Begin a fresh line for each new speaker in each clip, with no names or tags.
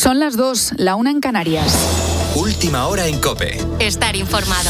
Son las 2, la 1 en Canarias.
Última hora en COPE.
Estar informado.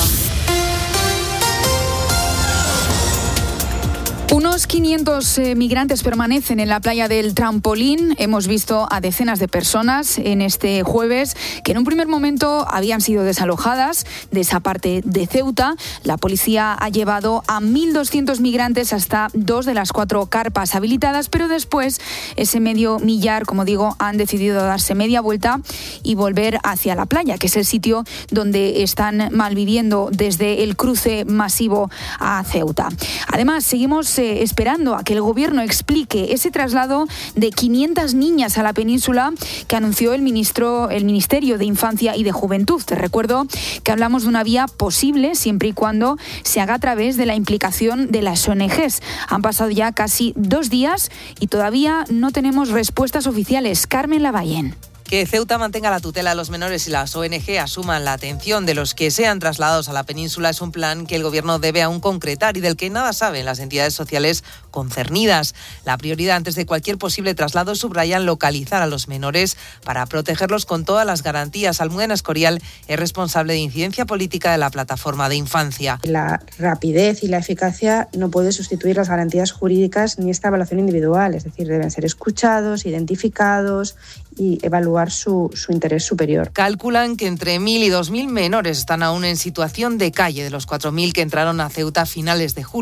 Unos 500 migrantes permanecen en la playa del Trampolín. Hemos visto a decenas de personas en este jueves que en un primer momento habían sido desalojadas de esa parte de Ceuta. La policía ha llevado a 1.200 migrantes hasta 2 de las 4 carpas habilitadas, pero después ese medio millar, como digo, han decidido darse media vuelta y volver hacia la playa, que es el sitio donde están malviviendo desde el cruce masivo a Ceuta. Además, seguimos esperando a que el gobierno explique ese traslado de 500 niñas a la península que anunció el Ministerio de Infancia y de Juventud. Te recuerdo que hablamos de una vía posible siempre y cuando se haga a través de la implicación de las ONGs. Han pasado ya casi 2 días y todavía no tenemos respuestas oficiales. Carmen Lavallén.
Que Ceuta mantenga la tutela de los menores y las ONG asuman la atención de los que sean trasladados a la península es un plan que el gobierno debe aún concretar y del que nada saben las entidades sociales concernidas. La prioridad antes de cualquier posible traslado subrayan localizar a los menores para protegerlos con todas las garantías. Almudena Escorial es responsable de incidencia política de la plataforma de infancia.
La rapidez y la eficacia no puede sustituir las garantías jurídicas ni esta evaluación individual, es decir, deben ser escuchados, identificados y evaluar su interés superior.
Calculan que entre 1.000 y 2.000 menores están aún en situación de calle de los 4.000 que entraron a Ceuta a finales de julio.